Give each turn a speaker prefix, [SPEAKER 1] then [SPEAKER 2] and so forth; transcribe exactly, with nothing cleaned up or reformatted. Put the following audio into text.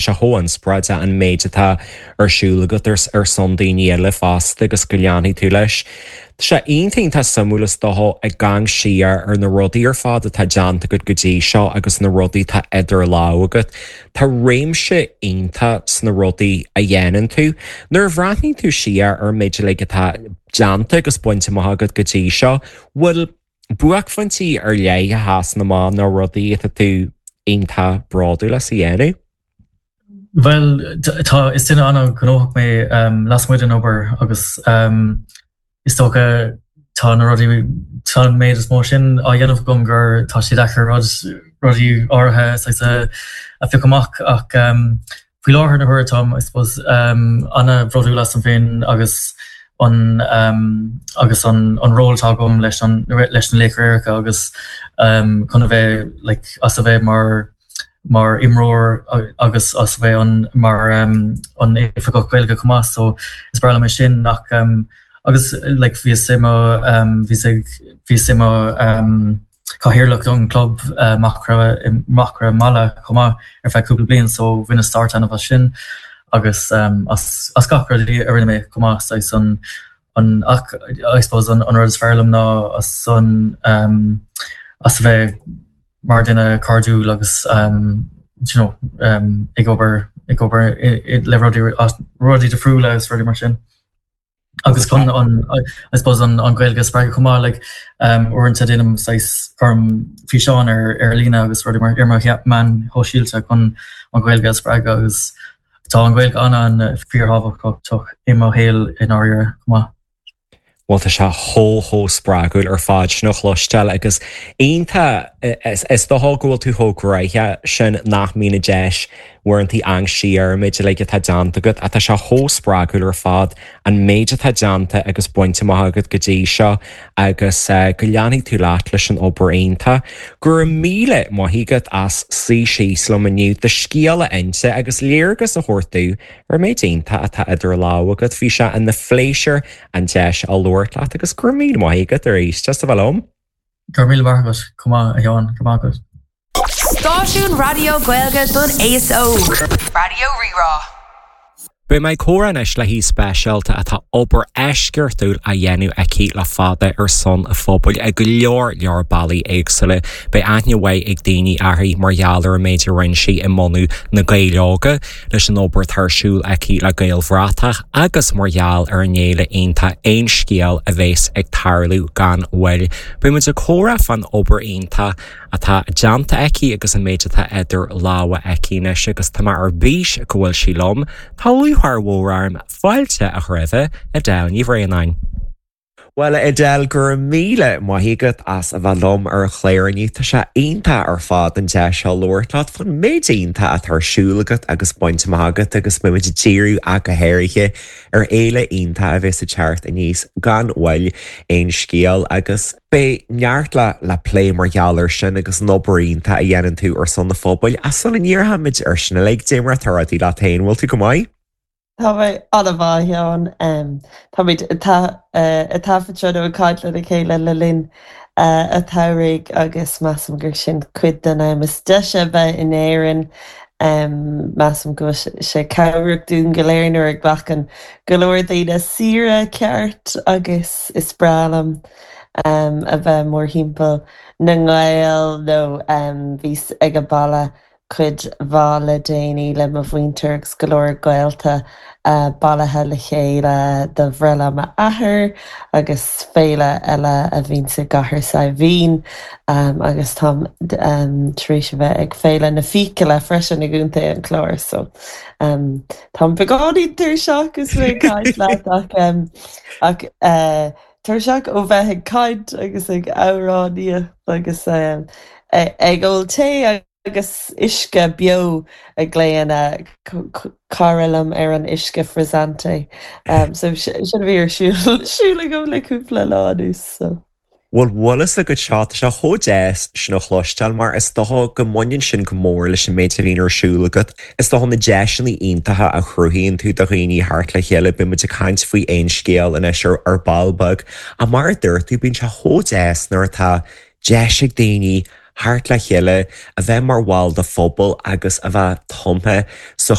[SPEAKER 1] se hóan spreide an méide tá arsúlagat ar son daoine le fásta agus go leanaí tú leis. Se aontainn tá samúlas doth ag gang siar ar na rudaí ar fád a tá deanta go go dtí seo agus na rudaí tá idir lá agat. Tá réimse aonanta sna rudaí a dhéanaan tú. Nuair bhreathnaí tú siar ar méide le tá deanta agus buinte maithagad go dtí seo, bhfuil buach fantí ar lé a háas na má nó rudaí a tú aonanta braú le sa dhéanú?
[SPEAKER 2] Well, tá is duine anna gnóach mé um, las muid an obair agus um, is tócha tá na rudí tá méid is mór sin a dhéanamh gom gur tá si dechar rud rudí áthe a fi goach ach um, bhí láthir na thuir tom, I suppose um, anna brodú las an féin agus an um, agus an an róltá gom leis an leis an léchréircha agus um, chuna bheith like, as a bheith mar mar imróir agus as bheith an mar um, an éfa go ghailge comá, so is brala mé sin nach um, agus like bhí sima um, bhí bhí sima um, cahirirlach an club uh, macra macra mala comá ar feith cúpla bliain, so bhína start anna bh sin agus um, as as gachradí ar rinne mé comá sais an an ach I suppose an an rud fearlam ná as son um, as bheith mar duine cardú agus um, you know um, ag obair ag obair le rudí rudí de friúla is rudí mar sin. Agus chun an I suppose an an gailge spreige comá like um orintanta dinam sais farm fi seán ar ar lína agus rudí mar irma man hóisiilte chun an gailge spreige agus tá an gailge anna an fíorhabhach tuch imó héal in áir comá.
[SPEAKER 1] Well, tá se hó hó sprágúil ar fáid nó chlostal agus aonanta is do hágóil tú thógraithe sin nach mína deis warintí ang siar méidir le tá deanta go a tá se hó sprágúil ar fád an méide tá deanta agus buinte maithagad go dtí seo agus go leanaí tú leat leis an obair aonanta. Gur míle maithígad as sí síos le maniu de scíala ainte agus léargus a thuirtú ar méid aonanta atá idir lá agad bhí se in na fléisir an deis a lúirt leat agus gur míle maithígad ar éis just a bhom.
[SPEAKER 2] Gur míle maithagad cumá a dheáin cumá agad.
[SPEAKER 3] Stáisiún Radio Gaeilge don A S O. Radio Rerá.
[SPEAKER 1] Bu mai córanis le hí spéisialta atá obair eisceirtúil a dhéanú a cí le fada ar son a fóbail a go leor leor bailí éagsúla be aithnehaid ag daoine airthaí margheallar méidir rinsaí i monu na Gaeilge leis an obair tharsúil a cí le Gaelbhreatach agus margheall ar an éile aonanta aon scéal a bhés ag tarlú gan bhfuil. Bu muid a córa fan obair aonanta atá deanta eici agus an méide tá idir láha eici agus tá mar ar bís go bhfuil sí lom tá luúthar mhórarm fáilte a chruibh a dain í bhréanain. Well, i del gur míle maithígad as a bheit lom ar chléirní tá sé aonanta ar fád an de seo luirlaat fan méid aonanta a tharsúlagat agus buinte maithagad agus muid díirú a go héirithe ar éile aonanta a bheits a teart a níos gan bhfuil éon scéal agus bé neart le le plé margheallar sin agus nóbraínta a dhéanaan tú ar son na fóbail a san na níorhamid ar sinna le déimar thoradí le tain bhfuil tú go maiid?
[SPEAKER 4] Tá bheith anna bhaithán Tá bhid a tafateú a caiitla a chéile le linn a tairigh agus measam gur sin cuid denna mas deise bheith in éireann measam go sé cabhraach dún go léirnar ag bachan go leir daoine sira ceart agus is bralam um, a bheith mór himpeall na ngáil nó bhís ag a balla chud bhála déanaí le mo bhaointeargus go leir Gaelta Uh, balathe le chéile de bhreile ma athair agus féile eile a bhín sa gahar sa bhín um, agus tá um, tríéis bheith ag féile na fice le freisin na gúnta an chlár, so um, tá beáí túr seach gus bfu caiid le ach, um, ach uh, túr seach ó bheith ag caiid agus ag áráníocht agus um, ag ól té agus isce bio a gléana carlam ar an isce frisante. Um, so sin bhí ar siúla go le cúpla láús. So.
[SPEAKER 1] Well, bhlas a go seát se thódéis sin chlostal mar is dotha go maiinn sin go mór leis an méidir arsúlagad. Is dotha na deisina iontathe a chruthíonn tú do réoí thart le chéile bu muid a caiint faoi aon scéal in is ar balbag a mar dúirtú bíonn se thódéis nuair atá deisig daoine Hart le chéile a bheith mar bháil de fóbal agus a bheith tomtha sa